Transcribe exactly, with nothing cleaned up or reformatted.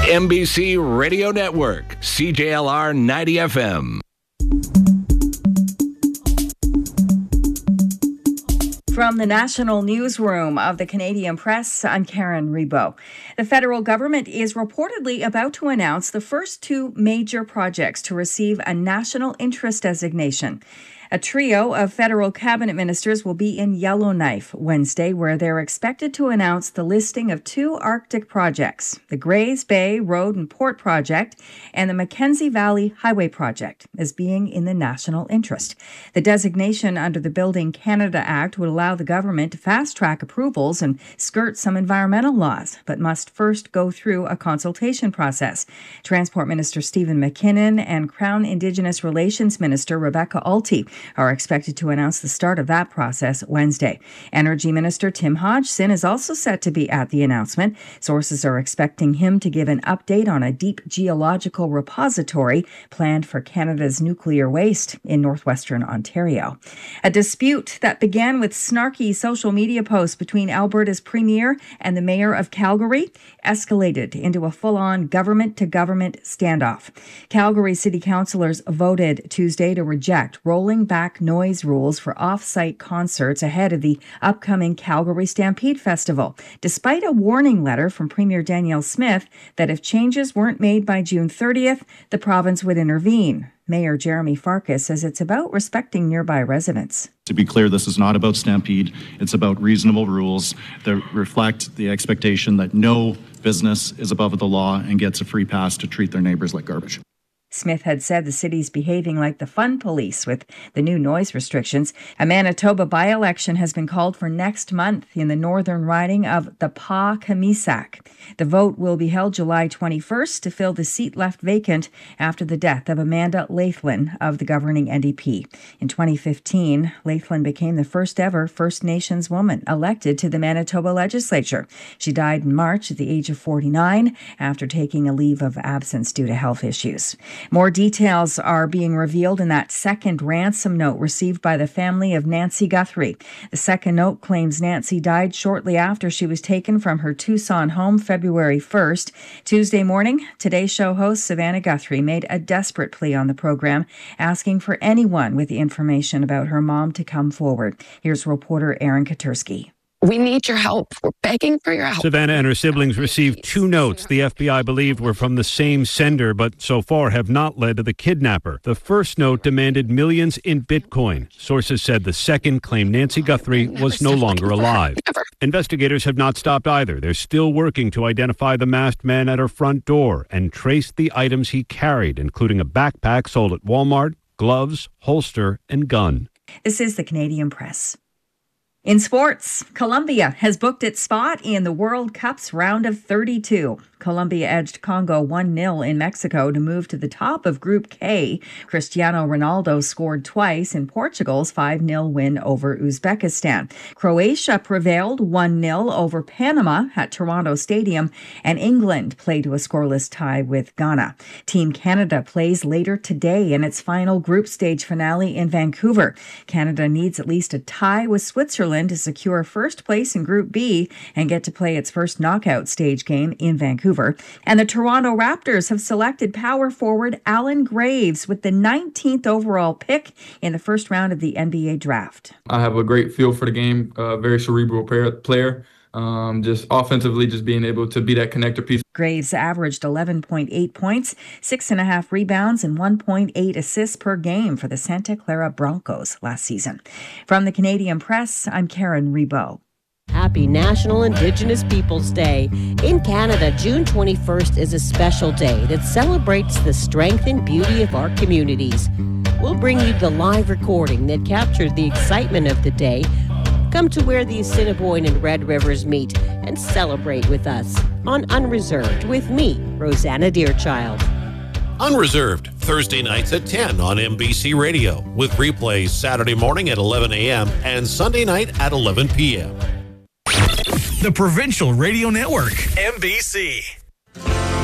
N B C Radio Network, C J L R ninety F M. From the National Newsroom of the Canadian Press, I'm Karen Rebo. The federal government is reportedly about to announce the first two major projects to receive a national interest designation. A trio of federal cabinet ministers will be in Yellowknife Wednesday, where they're expected to announce the listing of two Arctic projects, the Grays Bay Road and Port Project and the Mackenzie Valley Highway Project, as being in the national interest. The designation under the Building Canada Act would allow the government to fast-track approvals and skirt some environmental laws, but must first go through a consultation process. Transport Minister Stephen McKinnon and Crown Indigenous Relations Minister Rebecca Alty are expected to announce the start of that process Wednesday. Energy Minister Tim Hodgson is also set to be at the announcement. Sources are expecting him to give an update on a deep geological repository planned for Canada's nuclear waste in northwestern Ontario. A dispute that began with snarky social media posts between Alberta's premier and the mayor of Calgary escalated into a full-on government-to-government standoff. Calgary city councillors voted Tuesday to reject rolling back noise rules for off-site concerts ahead of the upcoming Calgary Stampede Festival, despite a warning letter from Premier Danielle Smith that if changes weren't made by June thirtieth, the province would intervene. Mayor Jeremy Farkas says it's about respecting nearby residents. To be clear, this is not about Stampede. It's about reasonable rules that reflect the expectation that no business is above the law and gets a free pass to treat their neighbors like garbage. Smith had said the city's behaving like the fun police with the new noise restrictions. A Manitoba by-election has been called for next month in the northern riding of the Pas-Kamisak. The vote will be held July twenty-first to fill the seat left vacant after the death of Amanda Laithlen of the governing N D P. In twenty fifteen, Laithlen became the first ever First Nations woman elected to the Manitoba legislature. She died in March at the age of forty-nine after taking a leave of absence due to health issues. More details are being revealed in that second ransom note received by the family of Nancy Guthrie. The second note claims Nancy died shortly after she was taken from her Tucson home February first. Tuesday morning, Today Show host Savannah Guthrie made a desperate plea on the program, asking for anyone with information about her mom to come forward. Here's reporter Aaron Katursky. We need your help. We're begging for your help. Savannah and her siblings received two notes the F B I believed were from the same sender, but so far have not led to the kidnapper. The first note demanded millions in Bitcoin. Sources said the second claimed Nancy Guthrie was no longer alive. Investigators have not stopped either. They're still working to identify the masked man at her front door and trace the items he carried, including a backpack sold at Walmart, gloves, holster, and gun. This is the Canadian Press. In sports, Colombia has booked its spot in the World Cup's round of thirty-two. Colombia edged Congo one nil in Mexico to move to the top of Group K. Cristiano Ronaldo scored twice in Portugal's five nil win over Uzbekistan. Croatia prevailed one nil over Panama at Toronto Stadium, and England played to a scoreless tie with Ghana. Team Canada plays later today in its final group stage finale in Vancouver. Canada needs at least a tie with Switzerland to secure first place in Group B and get to play its first knockout stage game in Vancouver. And the Toronto Raptors have selected power forward Allen Graves with the nineteenth overall pick in the first round of the N B A draft. I have a great feel for the game, a very cerebral player. Um, just offensively, just being able to be that connector piece. Graves averaged eleven point eight points, six and a half rebounds, and one point eight assists per game for the Santa Clara Broncos last season. From the Canadian Press, I'm Karen Rebo. Happy National Indigenous Peoples Day. In Canada, June twenty-first is a special day that celebrates the strength and beauty of our communities. We'll bring you the live recording that captured the excitement of the day. Come to where the Assiniboine and Red Rivers meet and celebrate with us on Unreserved with me, Rosanna Deerchild. Unreserved, Thursday nights at ten on N B C Radio, with replays Saturday morning at eleven a.m. and Sunday night at eleven p.m. The Provincial Radio Network, N B C.